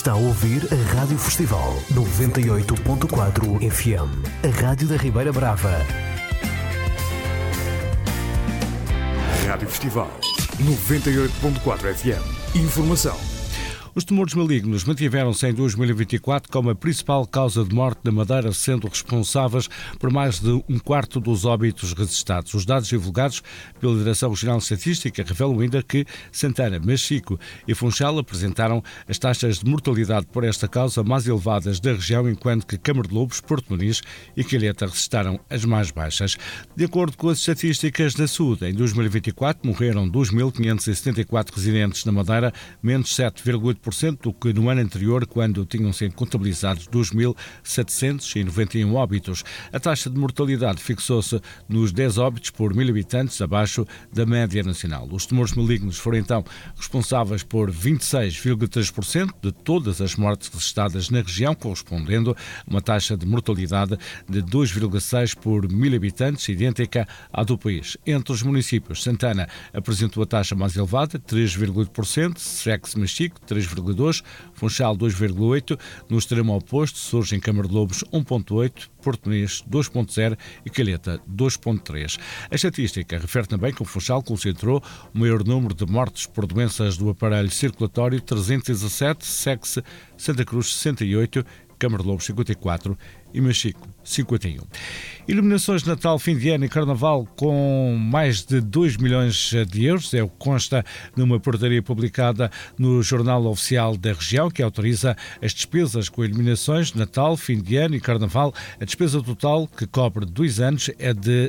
Está a ouvir a Rádio Festival 98.4 FM, a Rádio da Ribeira Brava. Rádio Festival 98.4 FM. Informação. Os tumores malignos mantiveram-se em 2024 como a principal causa de morte na Madeira, sendo responsáveis por mais de um quarto dos óbitos registados. Os dados divulgados pela Direção Regional de Estatística revelam ainda que Santana, Machico e Funchal apresentaram as taxas de mortalidade por esta causa mais elevadas da região, enquanto que Câmara de Lobos, Porto Muniz e Calheta registaram as mais baixas. De acordo com as estatísticas da saúde, em 2024 morreram 2.574 residentes na Madeira, menos 7,8% do que no ano anterior, quando tinham sido contabilizados 2.791 óbitos. A taxa de mortalidade fixou-se nos 10 óbitos por 1.000 habitantes, abaixo da média nacional. Os tumores malignos foram então responsáveis por 26,3% de todas as mortes registradas na região, correspondendo a uma taxa de mortalidade de 2,6 por 1.000 habitantes, idêntica à do país. Entre os municípios, Santana apresentou a taxa mais elevada, 3,8%, Sex-Machico, 3,2%, Funchal 2,8%, no extremo oposto surgem Câmara de Lobos 1,8%, Porto Muniz 2,0% e Calheta 2,3%. A estatística refere também que o Funchal concentrou o maior número de mortes por doenças do aparelho circulatório, 317, Sex Santa Cruz 68%, Câmara de Lobos 54% e Machico 51%. Iluminações de Natal, fim de ano e Carnaval com mais de 2 milhões de euros, é o que consta numa portaria publicada no Jornal Oficial da Região, que autoriza as despesas com iluminações de Natal, fim de ano e Carnaval. A despesa total, que cobre 2 anos, é de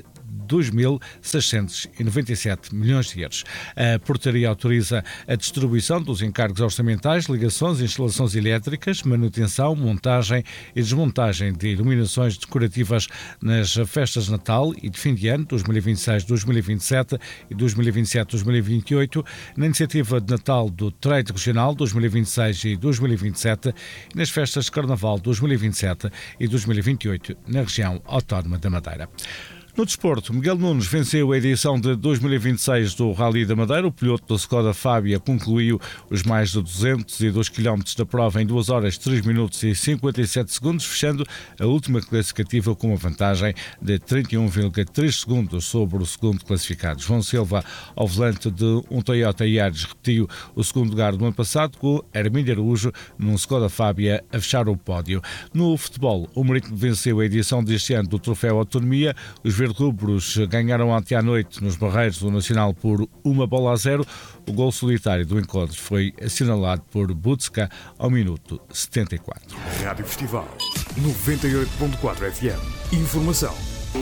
2.697 milhões de euros. A portaria autoriza a distribuição dos encargos orçamentais, ligações, instalações elétricas, manutenção, montagem e desmontagem de iluminações decorativas nas festas de Natal e de fim de ano 2026-2027 e 2027-2028, na iniciativa de Natal do Trade Regional 2026 e 2027 e nas festas de Carnaval 2027 e 2028 na região autónoma da Madeira. No desporto, Miguel Nunes venceu a edição de 2026 do Rally da Madeira. O piloto da Skoda Fábia concluiu os mais de 202 km da prova em 2 horas, 3 minutos e 57 segundos, fechando a última classificativa com uma vantagem de 31,3 segundos sobre o segundo classificado. João Silva, ao volante de um Toyota Yaris, repetiu o segundo lugar do ano passado, com Armindo Araújo num Skoda Fábia a fechar o pódio. No futebol, o Marítimo venceu a edição deste ano do Troféu Autonomia. Os verde-rubros ganharam ontem à noite nos Barreiros do Nacional por 1-0. O gol solitário do encontro foi assinalado por Butska ao minuto 74. Rádio Festival 98.4 FM. Informação.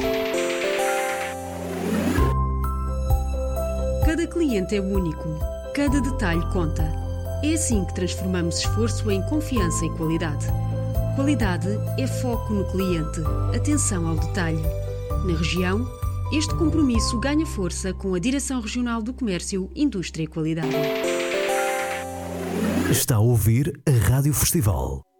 Cada cliente é único. Cada detalhe conta. É assim que transformamos esforço em confiança e qualidade. Qualidade é foco no cliente. Atenção ao detalhe. Na região, este compromisso ganha força com a Direção Regional do Comércio, Indústria e Qualidade. Está a ouvir a Rádio Festival.